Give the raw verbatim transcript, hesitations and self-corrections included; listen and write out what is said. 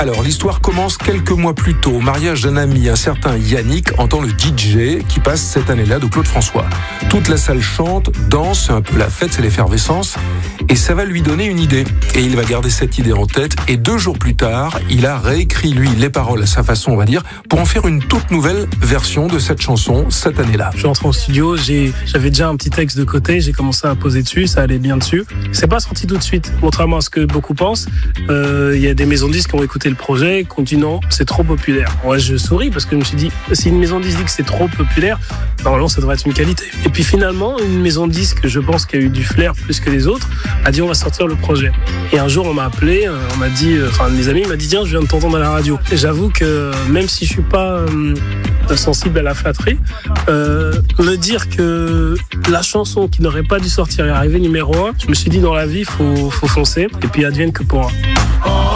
Alors, l'histoire commence quelques mois plus tôt. Au mariage d'un ami, un certain Yannick entend le D J qui passe cette année-là de Claude François. Toute la salle chante, danse, c'est un peu la fête, c'est l'effervescence. Et ça va lui donner une idée. Et il va garder cette idée en tête. Et deux jours plus tard, il a réécrit, lui, les paroles à sa façon, on va dire, pour en faire une toute nouvelle version de cette chanson cette année-là. Je suis rentré au studio, j'ai, j'avais déjà un petit texte de côté, j'ai commencé à poser dessus, ça allait bien dessus. C'est pas sorti tout de suite, contrairement à ce que beaucoup pensent. Il euh, y a des maisons de disques qui ont écouté le projet, qui ont dit non, c'est trop populaire. Moi, je souris parce que je me suis dit, si une maison de disques dit que c'est trop populaire, normalement, ça devrait être une qualité. Et puis finalement, une maison de disques, je pense qu'il y a eu du flair plus que les autres, a dit on va sortir le projet. Et un jour, on m'a appelé, on m'a dit, enfin, mes amis m'a dit tiens, je viens de t'entendre à la radio. Et j'avoue que même si je suis pas euh, sensible à la flatterie, euh, me dire que la chanson qui n'aurait pas dû sortir est arrivée numéro un, je me suis dit dans la vie, faut, faut foncer. Et puis advienne que pourra.